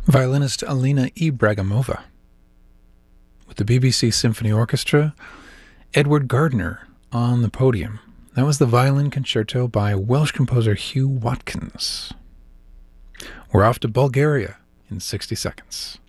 Violinist Alina Ibragimova. With the BBC Symphony Orchestra, Edward Gardner on the podium. That was the violin concerto by Welsh composer Hugh Watkins. We're off to Bulgaria in 60 seconds.